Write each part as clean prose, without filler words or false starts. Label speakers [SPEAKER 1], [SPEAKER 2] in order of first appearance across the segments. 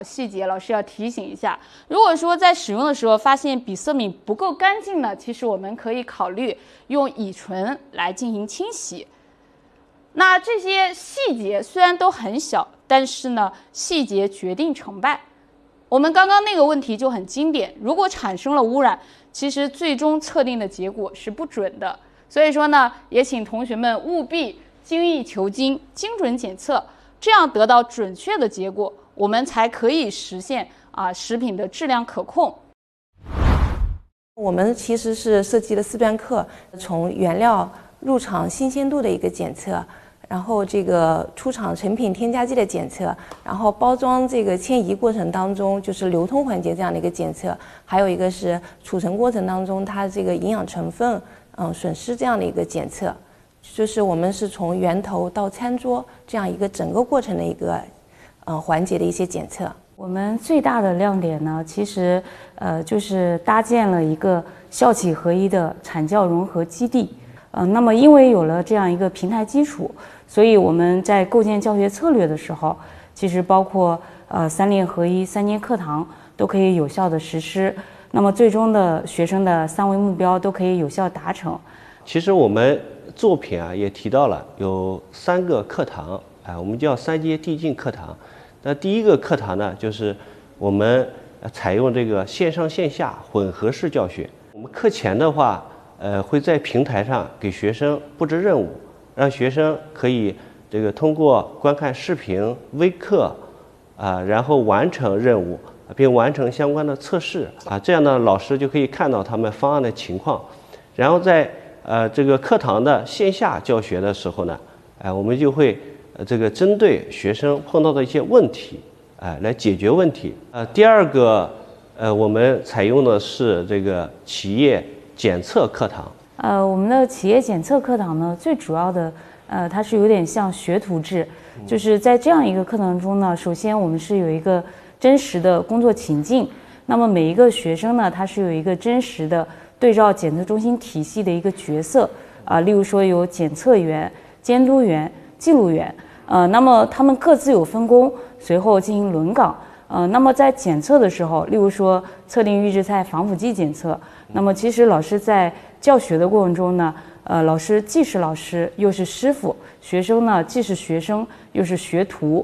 [SPEAKER 1] 细节，老师要提醒一下。如果说在使用的时候发现比色米不够干净呢，其实我们可以考虑用乙醇来进行清洗。那这些细节虽然都很小，但是呢，细节决定成败。我们刚刚那个问题就很经典，如果产生了污染，其实最终测定的结果是不准的。所以说呢，也请同学们务必精益求精，精准检测，这样得到准确的结果，我们才可以实现食品的质量可控。
[SPEAKER 2] 我们其实是设计了4段课，从原料入场新鲜度的一个检测，然后这个出厂成品添加剂的检测，然后包装这个迁移过程当中就是流通环节这样的一个检测，还有一个是储存过程当中它这个营养成分损失这样的一个检测，就是我们是从源头到餐桌这样一个整个过程的一个环节的一些检测。
[SPEAKER 3] 我们最大的亮点呢，其实就是搭建了一个校企合一的产教融合基地。那么因为有了这样一个平台基础，所以我们在构建教学策略的时候，其实包括3练合一、3节课堂都可以有效的实施。那么最终的学生的3维目标都可以有效达成。
[SPEAKER 4] 其实我们作品也提到了有3个课堂，我们叫3阶递进课堂。那第一个课堂呢，就是我们采用这个线上线下混合式教学。我们课前的话，会在平台上给学生布置任务，让学生可以这个通过观看视频、微课，然后完成任务，并完成相关的测试，这样呢，老师就可以看到他们方案的情况。然后在这个课堂的线下教学的时候呢，我们就会这个针对学生碰到的一些问题，来解决问题。第二个，我们采用的是这个企业检测课堂。
[SPEAKER 3] 我们的企业检测课堂呢，最主要的，它是有点像学徒制，就是在这样一个课堂中呢，首先我们是有一个真实的工作情境，那么每一个学生呢，他是有一个真实的对照检测中心体系的一个角色例如说有检测员、监督员、记录员，那么他们各自有分工，随后进行轮岗。那么在检测的时候，例如说测定预制菜防腐剂检测，那么其实老师在教学的过程中呢，老师既是老师又是师傅，学生呢既是学生又是学徒。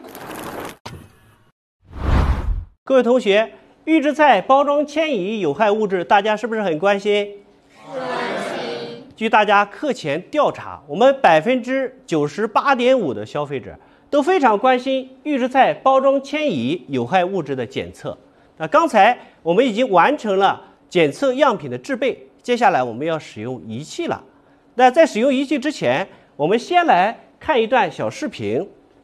[SPEAKER 5] 各位同学，预制菜包装迁移有害物质，大家是不是很关心？
[SPEAKER 6] 关心。
[SPEAKER 5] 据大家课前调查，我们98.5%的消费者都非常关心预制菜包装迁移有害物质的检测。那刚才我们已经完成了检测样品的制备，接下来我们要使用仪器了。那在使用仪器之前，我们先来看一段小视频。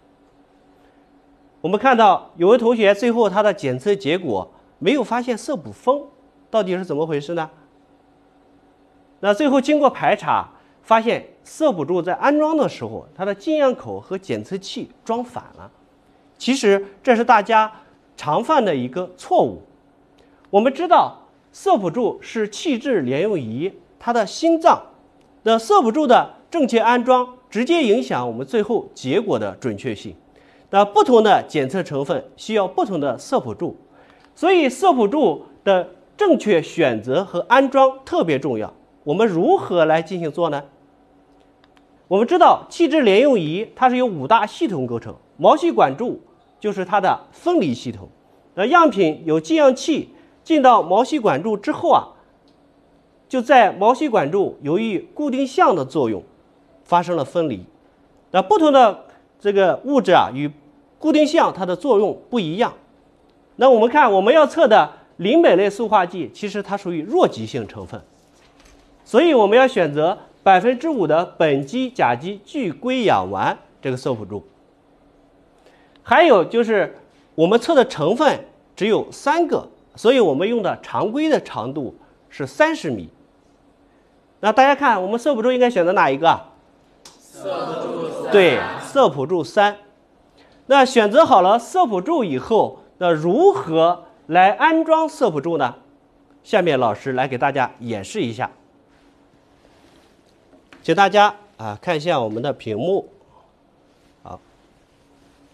[SPEAKER 5] 我们看到有位同学最后他的检测结果没有发现色补封，到底是怎么回事呢？那最后经过排查，发现色补柱在安装的时候，它的进样口和检测器装反了。其实这是大家常犯的一个错误。我们知道色补柱是气质联用仪它的心脏，那色补柱的正确安装直接影响我们最后结果的准确性。那不同的检测成分需要不同的色谱柱，所以色谱柱的正确选择和安装特别重要。我们如何来进行做呢？我们知道气质联用仪它是由5大系统构成，毛细管柱就是它的分离系统。那样品有进样器进到毛细管柱之后就在毛细管柱由于固定相的作用发生了分离。那不同的这个物质与固定相它的作用不一样。那我们看我们要测的邻苯类塑化剂，其实它属于弱极性成分，所以我们要选择5%的苯基甲基聚硅氧烷这个色谱柱。还有就是我们测的成分只有3个，所以我们用的常规的长度是30米。那大家看我们色谱柱应该选择哪一个？
[SPEAKER 6] 色谱柱3。
[SPEAKER 5] 对，色谱柱3。那选择好了色谱柱以后，那如何来安装色谱柱呢？下面老师来给大家演示一下。请大家看一下我们的屏幕。